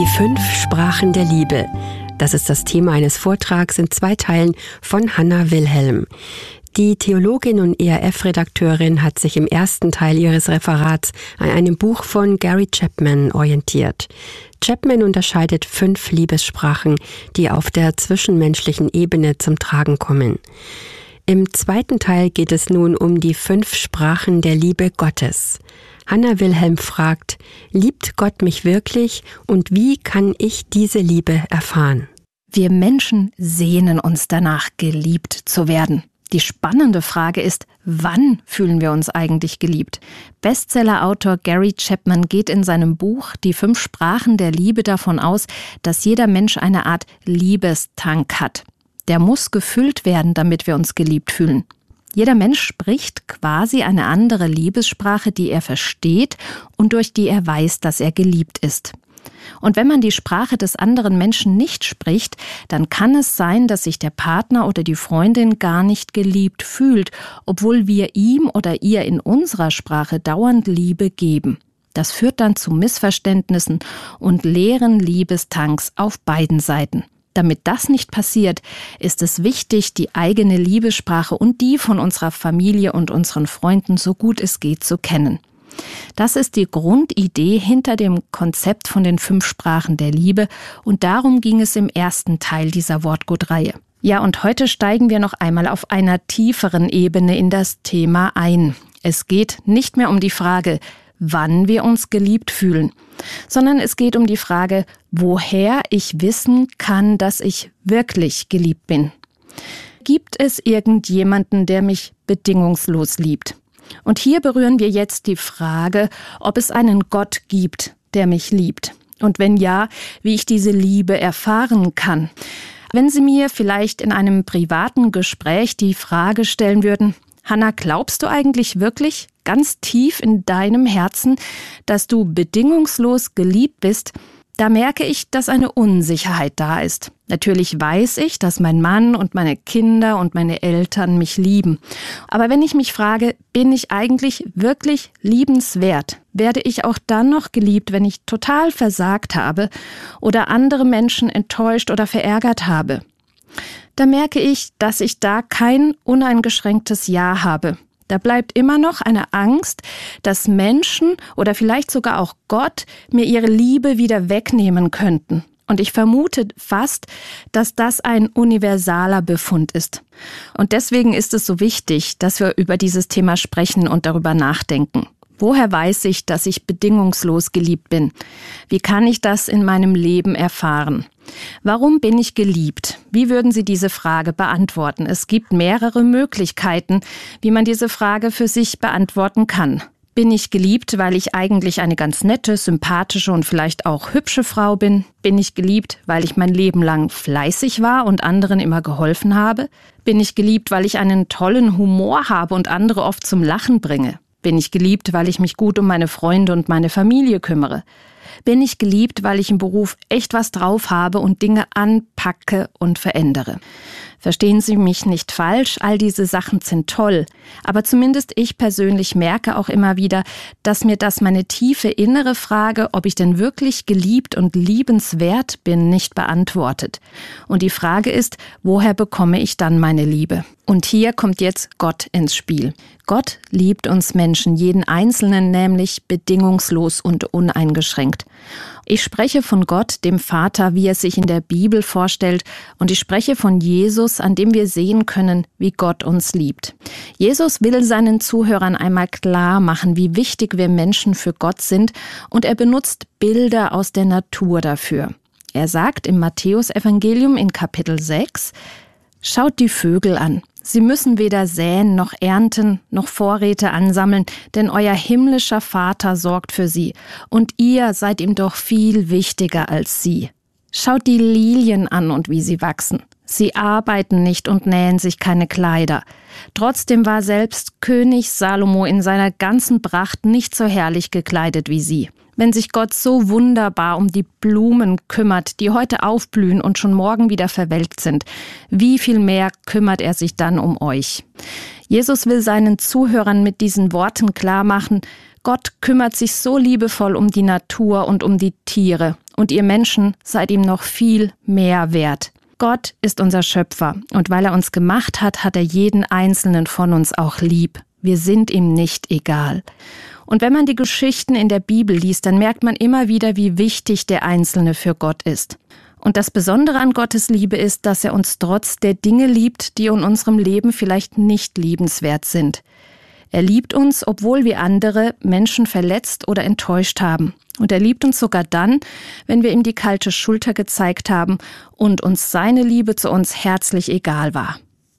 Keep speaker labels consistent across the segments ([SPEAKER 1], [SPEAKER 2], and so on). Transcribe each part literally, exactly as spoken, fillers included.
[SPEAKER 1] fünf Sprachen der Liebe. Das ist das Thema eines Vortrags in zwei Teilen von Hannah Wilhelm. Die Theologin und E R F-Redakteurin hat sich im ersten Teil ihres Referats an einem Buch von Gary Chapman orientiert. Chapman unterscheidet fünf Liebessprachen, die auf der zwischenmenschlichen Ebene zum Tragen kommen. Im zweiten Teil geht es nun um die fünf Sprachen der Liebe Gottes. Hannah Wilhelm fragt, liebt Gott mich wirklich und wie kann ich diese Liebe erfahren?
[SPEAKER 2] Wir Menschen sehnen uns danach, geliebt zu werden. Die spannende Frage ist, wann fühlen wir uns eigentlich geliebt? Bestsellerautor Gary Chapman geht in seinem Buch Die fünf Sprachen der Liebe davon aus, dass jeder Mensch eine Art Liebestank hat. Der muss gefüllt werden, damit wir uns geliebt fühlen. Jeder Mensch spricht quasi eine andere Liebessprache, die er versteht und durch die er weiß, dass er geliebt ist. Und wenn man die Sprache des anderen Menschen nicht spricht, dann kann es sein, dass sich der Partner oder die Freundin gar nicht geliebt fühlt, obwohl wir ihm oder ihr in unserer Sprache dauernd Liebe geben. Das führt dann zu Missverständnissen und leeren Liebestanks auf beiden Seiten. Damit das nicht passiert, ist es wichtig, die eigene Liebessprache und die von unserer Familie und unseren Freunden so gut es geht zu kennen. Das ist die Grundidee hinter dem Konzept von den fünf Sprachen der Liebe und darum ging es im ersten Teil dieser Wortgutreihe. Ja, und heute steigen wir noch einmal auf einer tieferen Ebene in das Thema ein. Es geht nicht mehr um die Frage, wann wir uns geliebt fühlen, sondern es geht um die Frage, woher ich wissen kann, dass ich wirklich geliebt bin. Gibt es irgendjemanden, der mich bedingungslos liebt? Und hier berühren wir jetzt die Frage, ob es einen Gott gibt, der mich liebt. Und wenn ja, wie ich diese Liebe erfahren kann. Wenn Sie mir vielleicht in einem privaten Gespräch die Frage stellen würden, Hannah, glaubst du eigentlich wirklich ganz tief in deinem Herzen, dass du bedingungslos geliebt bist? Da merke ich, dass eine Unsicherheit da ist. Natürlich weiß ich, dass mein Mann und meine Kinder und meine Eltern mich lieben. Aber wenn ich mich frage, bin ich eigentlich wirklich liebenswert? Werde ich auch dann noch geliebt, wenn ich total versagt habe oder andere Menschen enttäuscht oder verärgert habe? Da merke ich, dass ich da kein uneingeschränktes Ja habe. Da bleibt immer noch eine Angst, dass Menschen oder vielleicht sogar auch Gott mir ihre Liebe wieder wegnehmen könnten. Und ich vermute fast, dass das ein universaler Befund ist. Und deswegen ist es so wichtig, dass wir über dieses Thema sprechen und darüber nachdenken. Woher weiß ich, dass ich bedingungslos geliebt bin? Wie kann ich das in meinem Leben erfahren? Warum bin ich geliebt? Wie würden Sie diese Frage beantworten? Es gibt mehrere Möglichkeiten, wie man diese Frage für sich beantworten kann. Bin ich geliebt, weil ich eigentlich eine ganz nette, sympathische und vielleicht auch hübsche Frau bin? Bin ich geliebt, weil ich mein Leben lang fleißig war und anderen immer geholfen habe? Bin ich geliebt, weil ich einen tollen Humor habe und andere oft zum Lachen bringe? Bin ich geliebt, weil ich mich gut um meine Freunde und meine Familie kümmere? Bin ich geliebt, weil ich im Beruf echt was drauf habe und Dinge anpacke und verändere? Verstehen Sie mich nicht falsch, all diese Sachen sind toll. Aber zumindest ich persönlich merke auch immer wieder, dass mir das meine tiefe innere Frage, ob ich denn wirklich geliebt und liebenswert bin, nicht beantwortet. Und die Frage ist, woher bekomme ich dann meine Liebe? Und hier kommt jetzt Gott ins Spiel. Gott liebt uns Menschen, jeden Einzelnen nämlich bedingungslos und uneingeschränkt. Ich spreche von Gott, dem Vater, wie er sich in der Bibel vorstellt, und ich spreche von Jesus, an dem wir sehen können, wie Gott uns liebt. Jesus will seinen Zuhörern einmal klar machen, wie wichtig wir Menschen für Gott sind, und er benutzt Bilder aus der Natur dafür. Er sagt im Matthäusevangelium in Kapitel sechs, schaut die Vögel an. Sie müssen weder säen noch ernten noch Vorräte ansammeln, denn euer himmlischer Vater sorgt für sie. Und ihr seid ihm doch viel wichtiger als sie. Schaut die Lilien an und wie sie wachsen. Sie arbeiten nicht und nähen sich keine Kleider. Trotzdem war selbst König Salomo in seiner ganzen Pracht nicht so herrlich gekleidet wie sie. Wenn sich Gott so wunderbar um die Blumen kümmert, die heute aufblühen und schon morgen wieder verwelkt sind, wie viel mehr kümmert er sich dann um euch? Jesus will seinen Zuhörern mit diesen Worten klarmachen, Gott kümmert sich so liebevoll um die Natur und um die Tiere und ihr Menschen seid ihm noch viel mehr wert. Gott ist unser Schöpfer und weil er uns gemacht hat, hat er jeden einzelnen von uns auch lieb. Wir sind ihm nicht egal. Und wenn man die Geschichten in der Bibel liest, dann merkt man immer wieder, wie wichtig der Einzelne für Gott ist. Und das Besondere an Gottes Liebe ist, dass er uns trotz der Dinge liebt, die in unserem Leben vielleicht nicht liebenswert sind. Er liebt uns, obwohl wir andere Menschen verletzt oder enttäuscht haben. Und er liebt uns sogar dann, wenn wir ihm die kalte Schulter gezeigt haben und uns seine Liebe zu uns herzlich egal war.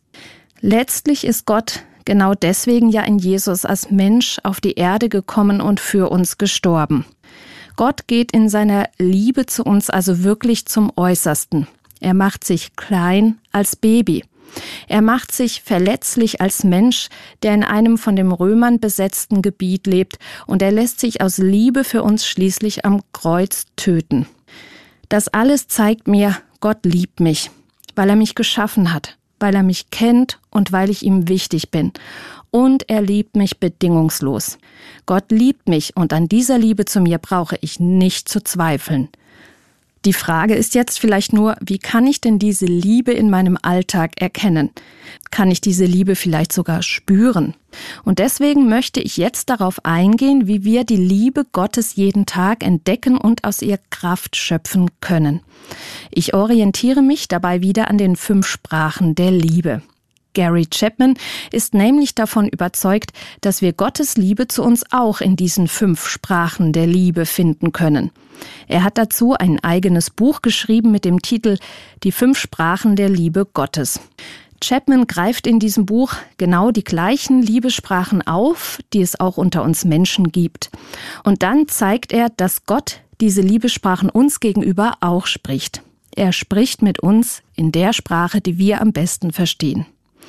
[SPEAKER 2] Letztlich ist Gott genau deswegen ja in Jesus als Mensch auf die Erde gekommen und für uns gestorben. Gott geht in seiner Liebe zu uns also wirklich zum Äußersten. Er macht sich klein als Baby. Er macht sich verletzlich als Mensch, der in einem von den Römern besetzten Gebiet lebt, und er lässt sich aus Liebe für uns schließlich am Kreuz töten. Das alles zeigt mir, Gott liebt mich, weil er mich geschaffen hat, weil er mich kennt und weil ich ihm wichtig bin. Und er liebt mich bedingungslos. Gott liebt mich und an dieser Liebe zu mir brauche ich nicht zu zweifeln. Die Frage ist jetzt vielleicht nur, wie kann ich denn diese Liebe in meinem Alltag erkennen? Kann ich diese Liebe vielleicht sogar spüren? Und deswegen möchte ich jetzt darauf eingehen, wie wir die Liebe Gottes jeden Tag entdecken und aus ihr Kraft schöpfen können. Ich orientiere mich dabei wieder an den fünf Sprachen der Liebe. Gary Chapman ist nämlich davon überzeugt, dass wir Gottes Liebe zu uns auch in diesen fünf Sprachen der Liebe finden können. Er hat dazu ein eigenes Buch geschrieben mit dem Titel »Die fünf Sprachen der Liebe Gottes«. Chapman greift in diesem Buch genau die gleichen Liebessprachen auf, die es auch unter uns Menschen gibt. Und dann zeigt er, dass Gott diese Liebessprachen uns gegenüber auch spricht. Er spricht mit uns in der Sprache, die wir am besten verstehen.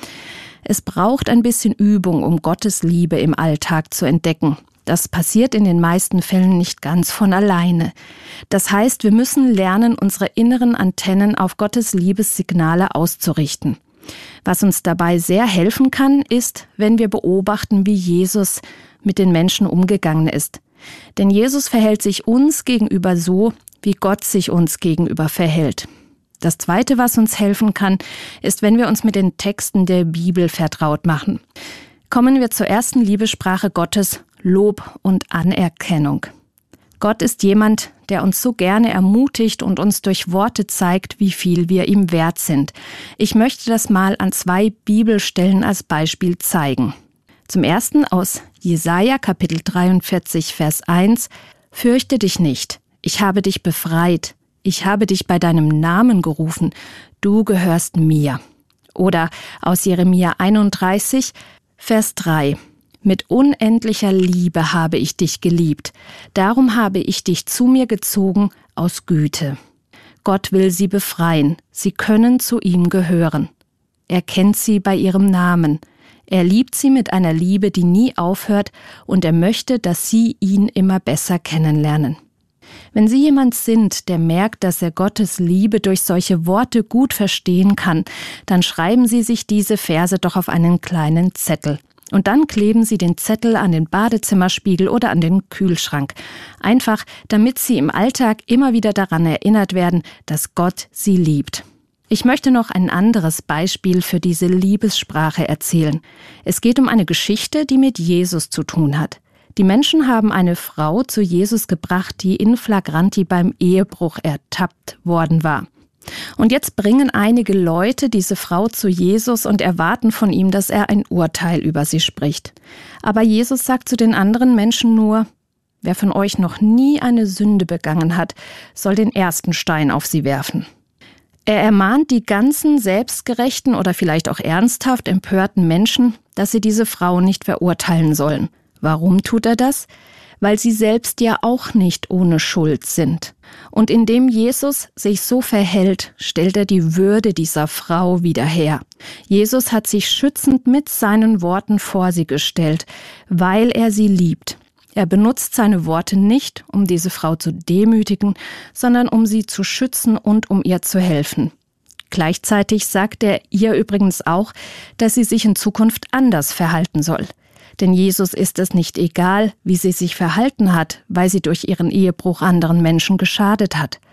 [SPEAKER 2] Es braucht ein bisschen Übung, um Gottes Liebe im Alltag zu entdecken. Das passiert in den meisten Fällen nicht ganz von alleine. Das heißt, wir müssen lernen, unsere inneren Antennen auf Gottes Liebessignale auszurichten. Was uns dabei sehr helfen kann, ist, wenn wir beobachten, wie Jesus mit den Menschen umgegangen ist. Denn Jesus verhält sich uns gegenüber so, wie Gott sich uns gegenüber verhält. Das Zweite, was uns helfen kann, ist, wenn wir uns mit den Texten der Bibel vertraut machen. Kommen wir zur ersten Liebessprache Gottes, Lob und Anerkennung. Gott ist jemand, der uns so gerne ermutigt und uns durch Worte zeigt, wie viel wir ihm wert sind. Ich möchte das mal an zwei Bibelstellen als Beispiel zeigen. Zum ersten aus Jesaja Kapitel dreiundvierzig, Vers eins. Fürchte dich nicht, ich habe dich befreit. Ich habe dich bei deinem Namen gerufen, du gehörst mir. Oder aus Jeremia einunddreißig, Vers drei. Mit unendlicher Liebe habe ich dich geliebt, darum habe ich dich zu mir gezogen aus Güte. Gott will sie befreien, sie können zu ihm gehören. Er kennt sie bei ihrem Namen. Er liebt sie mit einer Liebe, die nie aufhört, und er möchte, dass sie ihn immer besser kennenlernen. Wenn Sie jemand sind, der merkt, dass er Gottes Liebe durch solche Worte gut verstehen kann, dann schreiben Sie sich diese Verse doch auf einen kleinen Zettel. Und dann kleben Sie den Zettel an den Badezimmerspiegel oder an den Kühlschrank. Einfach, damit Sie im Alltag immer wieder daran erinnert werden, dass Gott Sie liebt. Ich möchte noch ein anderes Beispiel für diese Liebessprache erzählen. Es geht um eine Geschichte, die mit Jesus zu tun hat. Die Menschen haben eine Frau zu Jesus gebracht, die in flagranti beim Ehebruch ertappt worden war. Und jetzt bringen einige Leute diese Frau zu Jesus und erwarten von ihm, dass er ein Urteil über sie spricht. Aber Jesus sagt zu den anderen Menschen nur: Wer von euch noch nie eine Sünde begangen hat, soll den ersten Stein auf sie werfen. Er ermahnt die ganzen selbstgerechten oder vielleicht auch ernsthaft empörten Menschen, dass sie diese Frau nicht verurteilen sollen. Warum tut er das? Weil sie selbst ja auch nicht ohne Schuld sind. Und indem Jesus sich so verhält, stellt er die Würde dieser Frau wieder her. Jesus hat sich schützend mit seinen Worten vor sie gestellt, weil er sie liebt. Er benutzt seine Worte nicht, um diese Frau zu demütigen, sondern um sie zu schützen und um ihr zu helfen. Gleichzeitig sagt er ihr übrigens auch, dass sie sich in Zukunft anders verhalten soll. Denn Jesus ist es nicht egal, wie sie sich verhalten hat, weil sie durch ihren Ehebruch anderen Menschen geschadet hat.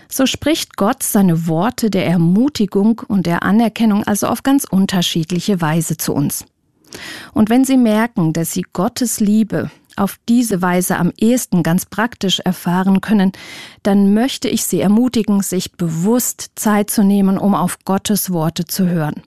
[SPEAKER 2] So spricht Gott seine Worte der Ermutigung und der Anerkennung also auf ganz unterschiedliche Weise zu uns. Und wenn Sie merken, dass Sie Gottes Liebe auf diese Weise am ehesten ganz praktisch erfahren können, dann möchte ich Sie ermutigen, sich bewusst Zeit zu nehmen, um auf Gottes Worte zu hören.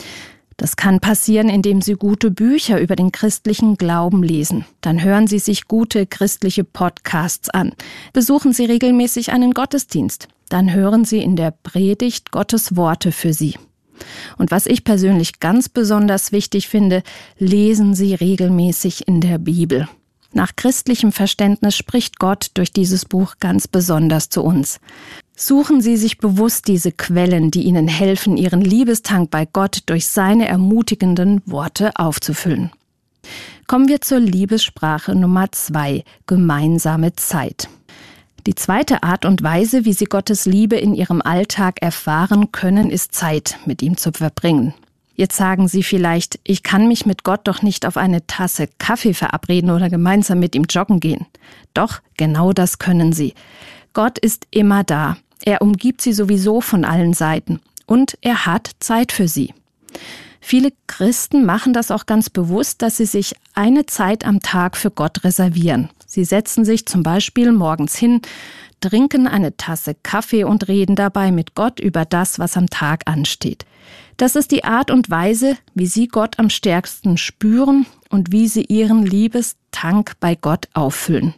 [SPEAKER 2] Das kann passieren, indem Sie gute Bücher über den christlichen Glauben lesen. Dann hören Sie sich gute christliche Podcasts an. Besuchen Sie regelmäßig einen Gottesdienst. Dann hören Sie in der Predigt Gottes Worte für Sie. Und was ich persönlich ganz besonders wichtig finde, lesen Sie regelmäßig in der Bibel. Nach christlichem Verständnis spricht Gott durch dieses Buch ganz besonders zu uns. Suchen Sie sich bewusst diese Quellen, die Ihnen helfen, Ihren Liebestank bei Gott durch seine ermutigenden Worte aufzufüllen. Kommen wir zur Liebessprache Nummer zwei, gemeinsame Zeit. Die zweite Art und Weise, wie Sie Gottes Liebe in Ihrem Alltag erfahren können, ist Zeit mit ihm zu verbringen. Jetzt sagen Sie vielleicht, ich kann mich mit Gott doch nicht auf eine Tasse Kaffee verabreden oder gemeinsam mit ihm joggen gehen. Doch, genau das können Sie. Gott ist immer da. Er umgibt Sie sowieso von allen Seiten. Und er hat Zeit für Sie. Viele Christen machen das auch ganz bewusst, dass sie sich eine Zeit am Tag für Gott reservieren. Sie setzen sich zum Beispiel morgens hin, trinken eine Tasse Kaffee und reden dabei mit Gott über das, was am Tag ansteht. Das ist die Art und Weise, wie Sie Gott am stärksten spüren und wie Sie Ihren Liebestank bei Gott auffüllen.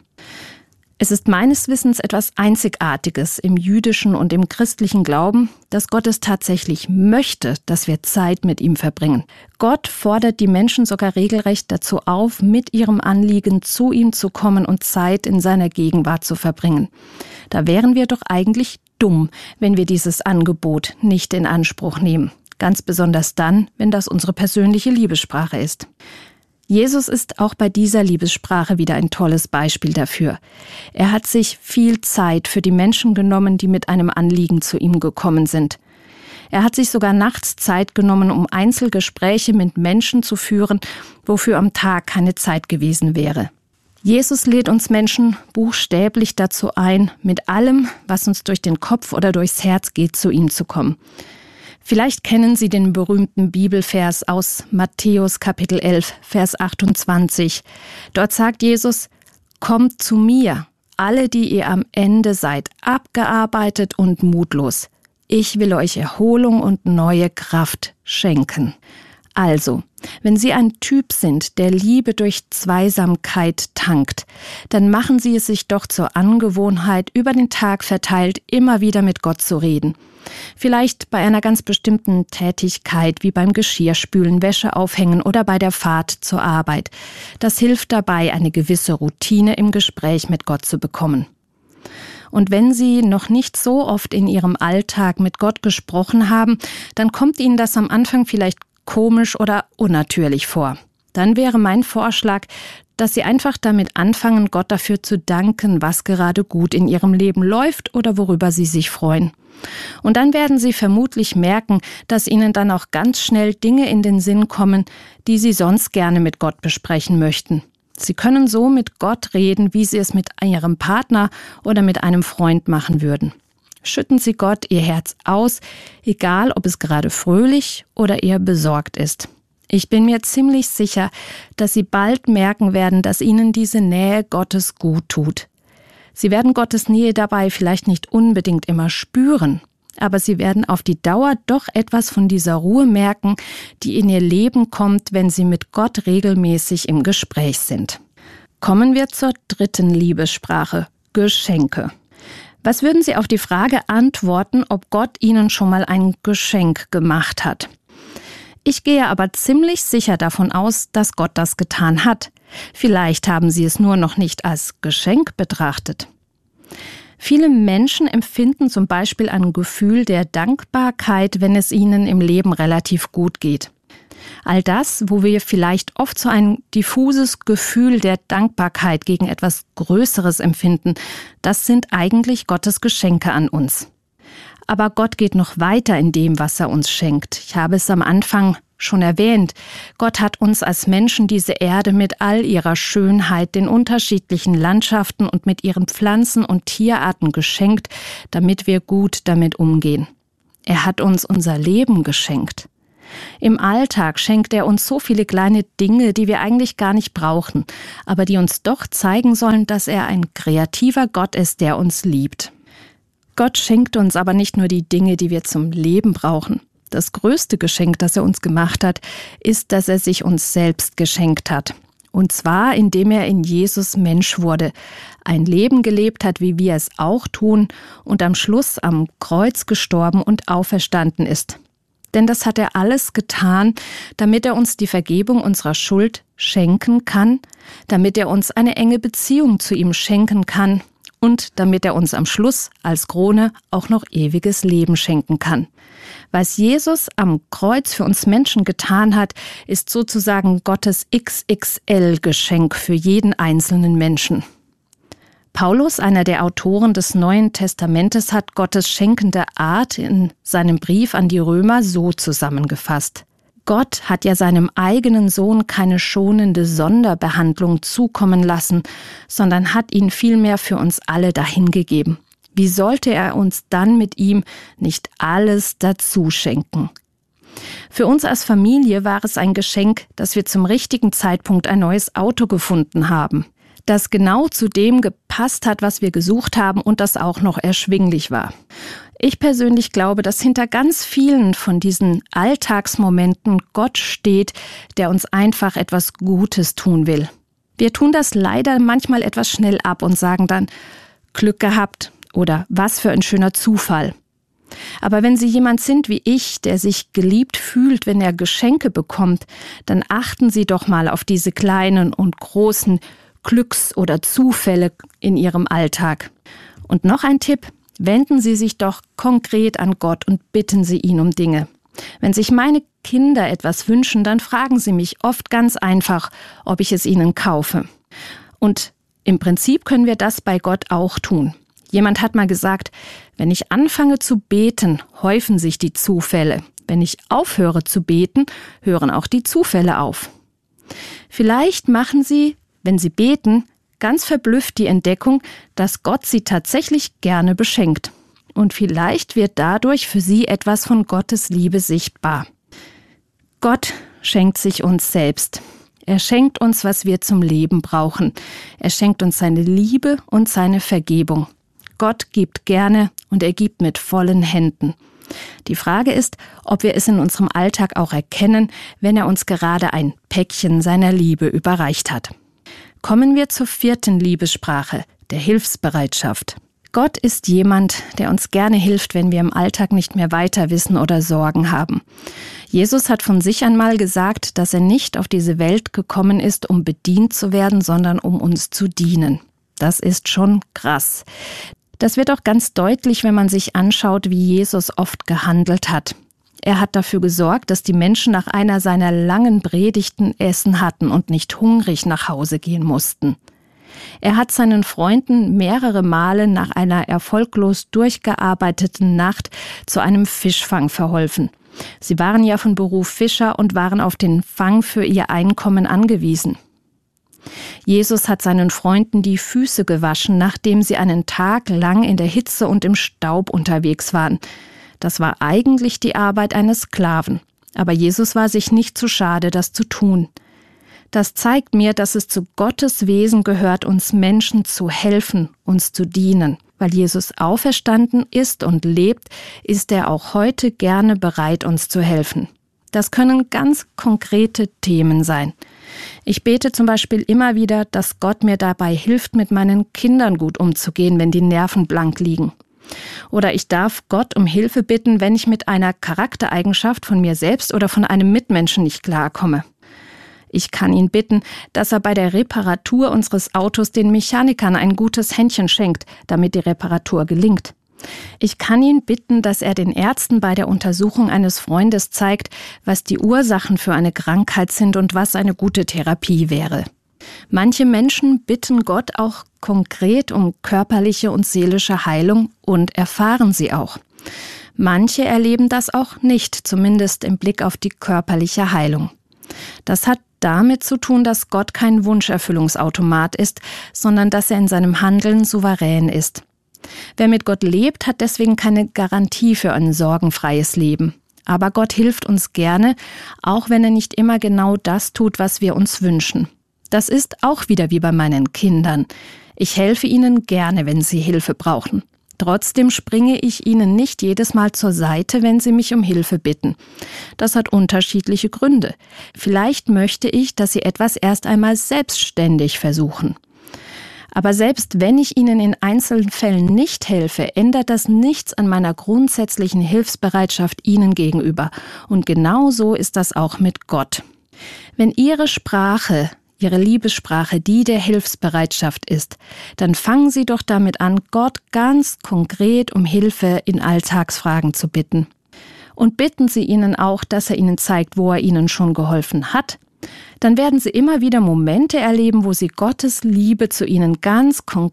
[SPEAKER 2] Es ist meines Wissens etwas Einzigartiges im jüdischen und im christlichen Glauben, dass Gott es tatsächlich möchte, dass wir Zeit mit ihm verbringen. Gott fordert die Menschen sogar regelrecht dazu auf, mit ihrem Anliegen zu ihm zu kommen und Zeit in seiner Gegenwart zu verbringen. Da wären wir doch eigentlich dumm, wenn wir dieses Angebot nicht in Anspruch nehmen. Ganz besonders dann, wenn das unsere persönliche Liebessprache ist. Jesus ist auch bei dieser Liebessprache wieder ein tolles Beispiel dafür. Er hat sich viel Zeit für die Menschen genommen, die mit einem Anliegen zu ihm gekommen sind. Er hat sich sogar nachts Zeit genommen, um Einzelgespräche mit Menschen zu führen, wofür am Tag keine Zeit gewesen wäre. Jesus lädt uns Menschen buchstäblich dazu ein, mit allem, was uns durch den Kopf oder durchs Herz geht, zu ihm zu kommen. Vielleicht kennen Sie den berühmten Bibelvers aus Matthäus Kapitel elf, Vers achtundzwanzig. Dort sagt Jesus, kommt zu mir, alle, die ihr am Ende seid, abgearbeitet und mutlos. Ich will euch Erholung und neue Kraft schenken. Also, wenn Sie ein Typ sind, der Liebe durch Zweisamkeit tankt, dann machen Sie es sich doch zur Angewohnheit, über den Tag verteilt immer wieder mit Gott zu reden. Vielleicht bei einer ganz bestimmten Tätigkeit, wie beim Geschirrspülen, Wäsche aufhängen oder bei der Fahrt zur Arbeit. Das hilft dabei, eine gewisse Routine im Gespräch mit Gott zu bekommen. Und wenn Sie noch nicht so oft in Ihrem Alltag mit Gott gesprochen haben, dann kommt Ihnen das am Anfang vielleicht komisch oder unnatürlich vor. Dann wäre mein Vorschlag, dass Sie einfach damit anfangen, Gott dafür zu danken, was gerade gut in Ihrem Leben läuft oder worüber Sie sich freuen. Und dann werden Sie vermutlich merken, dass Ihnen dann auch ganz schnell Dinge in den Sinn kommen, die Sie sonst gerne mit Gott besprechen möchten. Sie können so mit Gott reden, wie Sie es mit Ihrem Partner oder mit einem Freund machen würden. Schütten Sie Gott Ihr Herz aus, egal ob es gerade fröhlich oder eher besorgt ist. Ich bin mir ziemlich sicher, dass Sie bald merken werden, dass Ihnen diese Nähe Gottes gut tut. Sie werden Gottes Nähe dabei vielleicht nicht unbedingt immer spüren, aber Sie werden auf die Dauer doch etwas von dieser Ruhe merken, die in Ihr Leben kommt, wenn Sie mit Gott regelmäßig im Gespräch sind. Kommen wir zur dritten Liebessprache, Geschenke. Was würden Sie auf die Frage antworten, ob Gott Ihnen schon mal ein Geschenk gemacht hat? Ich gehe aber ziemlich sicher davon aus, dass Gott das getan hat. Vielleicht haben Sie es nur noch nicht als Geschenk betrachtet. Viele Menschen empfinden zum Beispiel ein Gefühl der Dankbarkeit, wenn es ihnen im Leben relativ gut geht. All das, wo wir vielleicht oft so ein diffuses Gefühl der Dankbarkeit gegen etwas Größeres empfinden, das sind eigentlich Gottes Geschenke an uns. Aber Gott geht noch weiter in dem, was er uns schenkt. Ich habe es am Anfang schon erwähnt. Gott hat uns als Menschen diese Erde mit all ihrer Schönheit, den unterschiedlichen Landschaften und mit ihren Pflanzen und Tierarten geschenkt, damit wir gut damit umgehen. Er hat uns unser Leben geschenkt. Im Alltag schenkt er uns so viele kleine Dinge, die wir eigentlich gar nicht brauchen, aber die uns doch zeigen sollen, dass er ein kreativer Gott ist, der uns liebt. Gott schenkt uns aber nicht nur die Dinge, die wir zum Leben brauchen. Das größte Geschenk, das er uns gemacht hat, ist, dass er sich uns selbst geschenkt hat. Und zwar, indem er in Jesus Mensch wurde, ein Leben gelebt hat, wie wir es auch tun, und am Schluss am Kreuz gestorben und auferstanden ist. Denn das hat er alles getan, damit er uns die Vergebung unserer Schuld schenken kann, damit er uns eine enge Beziehung zu ihm schenken kann und damit er uns am Schluss als Krone auch noch ewiges Leben schenken kann. Was Jesus am Kreuz für uns Menschen getan hat, ist sozusagen Gottes X X L-Geschenk für jeden einzelnen Menschen. Paulus, einer der Autoren des Neuen Testamentes, hat Gottes schenkende Art in seinem Brief an die Römer so zusammengefasst. Gott hat ja seinem eigenen Sohn keine schonende Sonderbehandlung zukommen lassen, sondern hat ihn vielmehr für uns alle dahingegeben. Wie sollte er uns dann mit ihm nicht alles dazu schenken? Für uns als Familie war es ein Geschenk, dass wir zum richtigen Zeitpunkt ein neues Auto gefunden haben, das genau zu dem gepasst hat, was wir gesucht haben und das auch noch erschwinglich war. Ich persönlich glaube, dass hinter ganz vielen von diesen Alltagsmomenten Gott steht, der uns einfach etwas Gutes tun will. Wir tun das leider manchmal etwas schnell ab und sagen dann, Glück gehabt oder was für ein schöner Zufall. Aber wenn Sie jemand sind wie ich, der sich geliebt fühlt, wenn er Geschenke bekommt, dann achten Sie doch mal auf diese kleinen und großen Glücks- oder Zufälle in Ihrem Alltag. Und noch ein Tipp, wenden Sie sich doch konkret an Gott und bitten Sie ihn um Dinge. Wenn sich meine Kinder etwas wünschen, dann fragen sie mich oft ganz einfach, ob ich es ihnen kaufe. Und im Prinzip können wir das bei Gott auch tun. Jemand hat mal gesagt, wenn ich anfange zu beten, häufen sich die Zufälle. Wenn ich aufhöre zu beten, hören auch die Zufälle auf. Vielleicht machen Sie, wenn Sie beten, ganz verblüfft die Entdeckung, dass Gott Sie tatsächlich gerne beschenkt. Und vielleicht wird dadurch für Sie etwas von Gottes Liebe sichtbar. Gott schenkt sich uns selbst. Er schenkt uns, was wir zum Leben brauchen. Er schenkt uns seine Liebe und seine Vergebung. Gott gibt gerne und er gibt mit vollen Händen. Die Frage ist, ob wir es in unserem Alltag auch erkennen, wenn er uns gerade ein Päckchen seiner Liebe überreicht hat. Kommen wir zur vierten Liebessprache, der Hilfsbereitschaft. Gott ist jemand, der uns gerne hilft, wenn wir im Alltag nicht mehr weiter wissen oder Sorgen haben. Jesus hat von sich einmal gesagt, dass er nicht auf diese Welt gekommen ist, um bedient zu werden, sondern um uns zu dienen. Das ist schon krass. Das wird auch ganz deutlich, wenn man sich anschaut, wie Jesus oft gehandelt hat. Er hat dafür gesorgt, dass die Menschen nach einer seiner langen Predigten Essen hatten und nicht hungrig nach Hause gehen mussten. Er hat seinen Freunden mehrere Male nach einer erfolglos durchgearbeiteten Nacht zu einem Fischfang verholfen. Sie waren ja von Beruf Fischer und waren auf den Fang für ihr Einkommen angewiesen. Jesus hat seinen Freunden die Füße gewaschen, nachdem sie einen Tag lang in der Hitze und im Staub unterwegs waren. Das war eigentlich die Arbeit eines Sklaven. Aber Jesus war sich nicht zu schade, das zu tun. Das zeigt mir, dass es zu Gottes Wesen gehört, uns Menschen zu helfen, uns zu dienen. Weil Jesus auferstanden ist und lebt, ist er auch heute gerne bereit, uns zu helfen. Das können ganz konkrete Themen sein. Ich bete zum Beispiel immer wieder, dass Gott mir dabei hilft, mit meinen Kindern gut umzugehen, wenn die Nerven blank liegen. Oder ich darf Gott um Hilfe bitten, wenn ich mit einer Charaktereigenschaft von mir selbst oder von einem Mitmenschen nicht klarkomme. Ich kann ihn bitten, dass er bei der Reparatur unseres Autos den Mechanikern ein gutes Händchen schenkt, damit die Reparatur gelingt. Ich kann ihn bitten, dass er den Ärzten bei der Untersuchung eines Freundes zeigt, was die Ursachen für eine Krankheit sind und was eine gute Therapie wäre. Manche Menschen bitten Gott auch konkret um körperliche und seelische Heilung und erfahren sie auch. Manche erleben das auch nicht, zumindest im Blick auf die körperliche Heilung. Das hat damit zu tun, dass Gott kein Wunscherfüllungsautomat ist, sondern dass er in seinem Handeln souverän ist. Wer mit Gott lebt, hat deswegen keine Garantie für ein sorgenfreies Leben. Aber Gott hilft uns gerne, auch wenn er nicht immer genau das tut, was wir uns wünschen. Das ist auch wieder wie bei meinen Kindern. Ich helfe ihnen gerne, wenn sie Hilfe brauchen. Trotzdem springe ich ihnen nicht jedes Mal zur Seite, wenn sie mich um Hilfe bitten. Das hat unterschiedliche Gründe. Vielleicht möchte ich, dass sie etwas erst einmal selbstständig versuchen. Aber selbst wenn ich ihnen in Einzelfällen nicht helfe, ändert das nichts an meiner grundsätzlichen Hilfsbereitschaft ihnen gegenüber. Und genau so ist das auch mit Gott. Wenn ihre Sprache, ihre Liebessprache die der Hilfsbereitschaft ist, dann fangen Sie doch damit an, Gott ganz konkret um Hilfe in Alltagsfragen zu bitten. Und bitten Sie ihn auch, dass er Ihnen zeigt, wo er Ihnen schon geholfen hat. Dann werden Sie immer wieder Momente erleben, wo Sie Gottes Liebe zu Ihnen ganz konkret